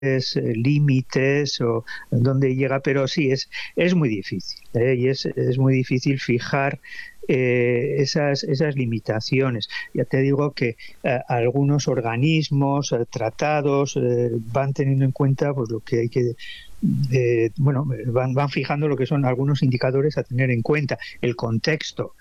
límites o dónde llega, pero sí, es muy difícil, y es muy difícil fijar esas limitaciones. Ya te digo que algunos organismos, tratados, van teniendo en cuenta pues lo que hay que van fijando lo que son algunos indicadores a tener en cuenta, el contexto.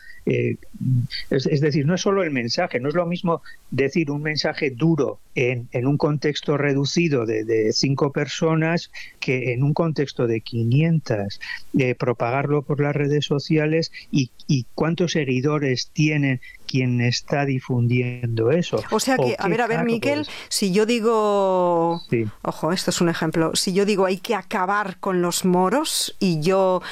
Es decir, no es solo el mensaje, no es lo mismo decir un mensaje duro en un contexto reducido de 5 personas que en un contexto de 500, propagarlo por las redes sociales y cuántos seguidores tienen quien está difundiendo eso. O sea que, a ver, Miquel, si yo digo, sí. Ojo, esto es un ejemplo, si yo digo hay que acabar con los moros y yo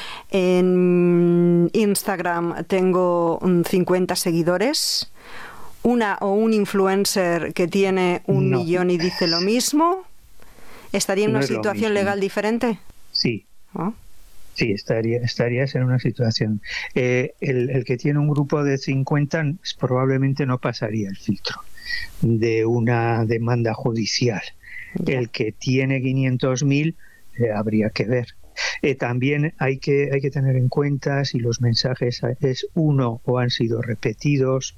en Instagram tengo 50 seguidores, un influencer que tiene 1 millón y dice lo mismo, ¿estaría en una situación legal diferente? Sí. ¿Oh? Sí, estarías en una situación. El que tiene un grupo de 50 probablemente no pasaría el filtro de una demanda judicial. Ya. El que tiene 500.000 habría que ver. También hay que tener en cuenta si los mensajes es uno o han sido repetidos.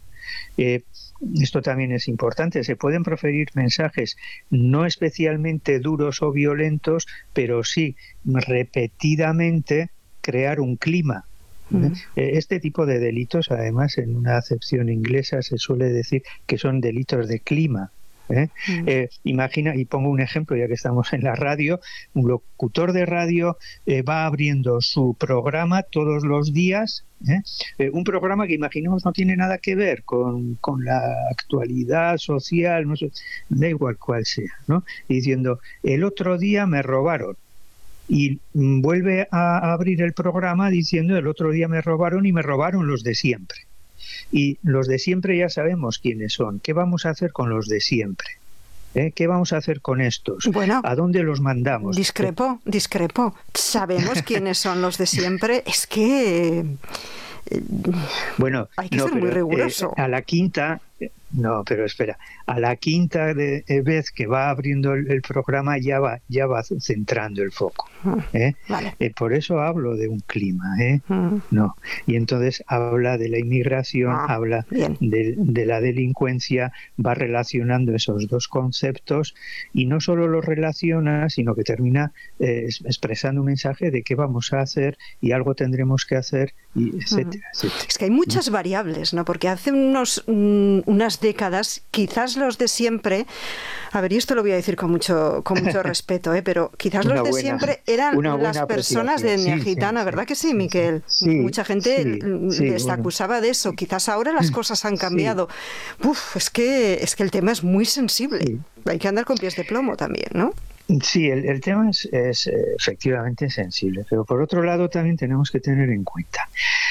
Esto también es importante. Se pueden proferir mensajes no especialmente duros o violentos, pero sí repetidamente crear un clima. Este tipo de delitos, además, en una acepción inglesa se suele decir que son delitos de clima. Imagina, y pongo un ejemplo ya que estamos en la radio, un locutor de radio va abriendo su programa todos los días, un programa que imaginemos no tiene nada que ver con la actualidad social, no sé, da igual cuál sea, ¿no? Y diciendo, el otro día me robaron. Y vuelve a abrir el programa diciendo, el otro día me robaron y me robaron los de siempre. Y los de siempre ya sabemos quiénes son. ¿Qué vamos a hacer con los de siempre? ¿Qué vamos a hacer con estos? Bueno, ¿a dónde los mandamos? Discrepo. Sabemos quiénes son los de siempre. Es que... bueno, hay que ser muy riguroso. A la quinta... No, pero espera, a la quinta vez que va abriendo el programa ya va centrando el foco. Vale. Por eso hablo de un clima. No. Y entonces habla de la inmigración, habla de la delincuencia, va relacionando esos dos conceptos y no solo los relaciona, sino que termina expresando un mensaje de qué vamos a hacer y algo tendremos que hacer, y etcétera, etcétera. Es que hay muchas variables, ¿no? Porque hace unas décadas, quizás los de siempre, a ver, y esto lo voy a decir con mucho respeto, pero quizás los de siempre eran las personas de etnia gitana, ¿verdad que sí, Miquel? Sí, mucha gente les acusaba de eso. Quizás ahora las cosas han cambiado. Es que el tema es muy sensible. Hay que andar con pies de plomo también, ¿no? Sí, el tema es efectivamente sensible, pero por otro lado también tenemos que tener en cuenta,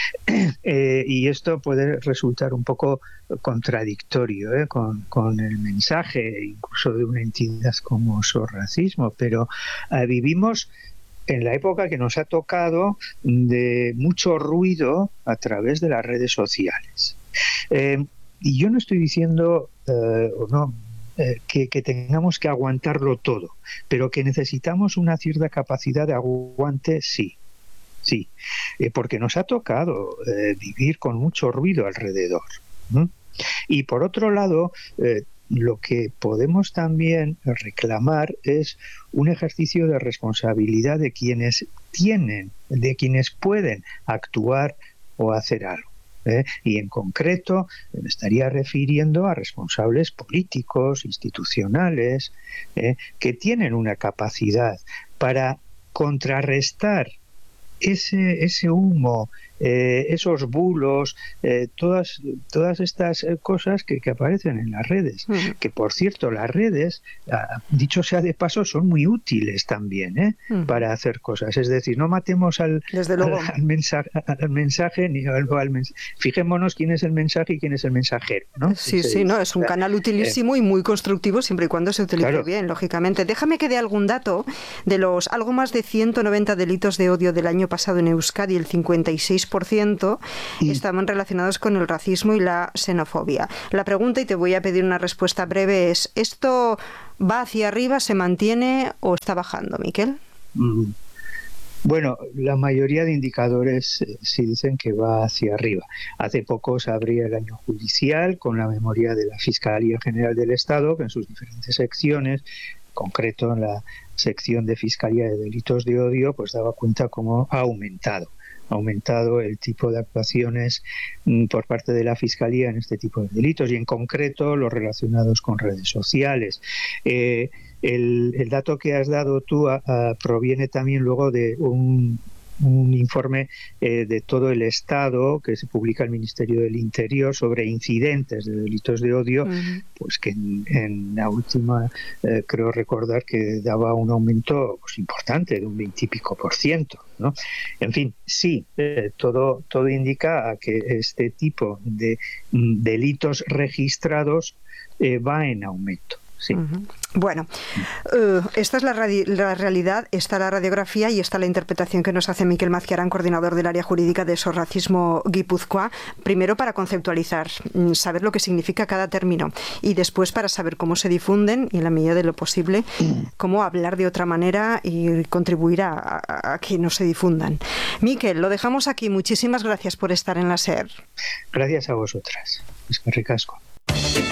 y esto puede resultar un poco contradictorio con el mensaje incluso de una entidad como SOS Racismo, pero vivimos en la época que nos ha tocado de mucho ruido a través de las redes sociales. Y yo no estoy diciendo, que tengamos que aguantarlo todo, pero que necesitamos una cierta capacidad de aguante, sí, porque nos ha tocado vivir con mucho ruido alrededor. Y por otro lado, lo que podemos también reclamar es un ejercicio de responsabilidad de quienes pueden actuar o hacer algo. Y en concreto me estaría refiriendo a responsables políticos, institucionales, que tienen una capacidad para contrarrestar ese humo, esos bulos, todas estas cosas que aparecen en las redes, que por cierto las redes, dicho sea de paso, son muy útiles también para hacer cosas, es decir, no matemos al mensaje ni fijémonos quién es el mensaje y quién es el mensajero, ¿no? Es un canal utilísimo y muy constructivo siempre y cuando se utilice bien, lógicamente. Déjame que dé algún dato de los algo más de 190 delitos de odio del año pasado en Euskadi. El 56% 3% estaban relacionados con el racismo y la xenofobia. La pregunta, y te voy a pedir una respuesta breve, es: ¿esto va hacia arriba, se mantiene o está bajando, Miquel? Bueno, la mayoría de indicadores sí dicen que va hacia arriba. Hace poco se abría el año judicial con la memoria de la Fiscalía General del Estado, que en sus diferentes secciones, en concreto en la sección de Fiscalía de Delitos de Odio, pues daba cuenta cómo ha aumentado el tipo de actuaciones por parte de la Fiscalía en este tipo de delitos, y en concreto los relacionados con redes sociales. El dato que has dado tú proviene también luego de un informe de todo el Estado que se publica el Ministerio del Interior sobre incidentes de delitos de odio, pues que en la última creo recordar que daba un aumento pues importante de un 20 y pico %, ¿no? En fin, sí, todo indica a que este tipo de delitos registrados va en aumento. Sí. Bueno, esta es la realidad, está la radiografía y está la interpretación que nos hace Miquel Mazquiarán, coordinador del área jurídica de SOS Racismo Guipúzcoa. Primero, para conceptualizar, saber lo que significa cada término, y después para saber cómo se difunden y, en la medida de lo posible, cómo hablar de otra manera y contribuir a que no se difundan. Miquel, lo dejamos aquí. Muchísimas gracias por estar en la SER. Gracias a vosotras. Es que ricasco.